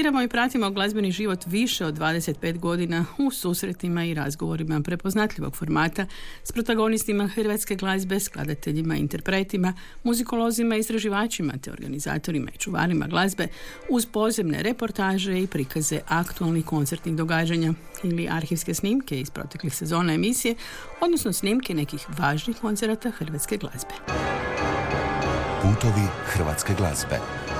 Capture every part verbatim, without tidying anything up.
Studiramo i pratimo glazbeni život više od dvadeset pet godina u susretima i razgovorima prepoznatljivog formata s protagonistima hrvatske glazbe, skladateljima, interpretima, muzikolozima, istraživačima te organizatorima i čuvarima glazbe uz posebne reportaže i prikaze aktualnih koncertnih događanja ili arhivske snimke iz proteklih sezona emisije, odnosno snimke nekih važnih koncerata hrvatske glazbe. Putovi hrvatske glazbe.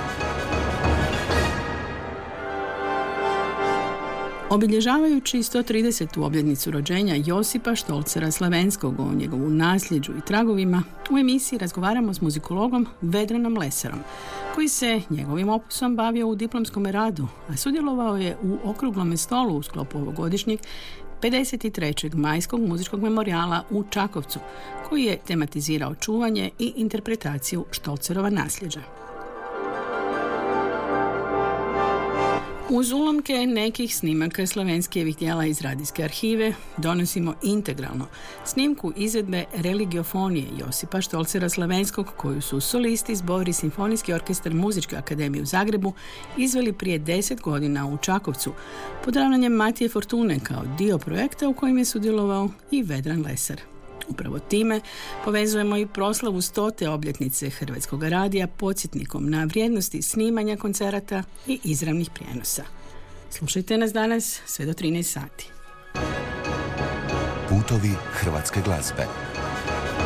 Obilježavajući sto tridesetu obljetnicu rođenja Josipa Štolcera Slavenskog, o njegovu nasljeđu i tragovima, u emisiji razgovaramo s muzikologom Vedranom Lesarom, koji se njegovim opusom bavio u diplomskom radu, a sudjelovao je u okruglome stolu u sklopu ovogodišnjeg pedeset trećeg majskog muzičkog memorijala u Čakovcu, koji je tematizirao čuvanje i interpretaciju Štolcerova nasljeđa. Uz ulomke nekih snimaka Slavenskijevih djela iz radijske arhive donosimo integralno snimku izvedbe religiofonije Josipa Štolcera Slavenskog, koju su solisti zbor i Simfonijski orkestar Muzičke akademije u Zagrebu izveli prije deset godina u Čakovcu pod ravnanjem Matije Fortune kao dio projekta u kojem je sudjelovao i Vedran Lesar. Upravo time povezujemo i proslavu stote obljetnice Hrvatskog radija podsjetnikom na vrijednosti snimanja koncerata i izravnih prijenosa. Slušajte nas danas sve do trinaest sati. Putovi hrvatske glazbe.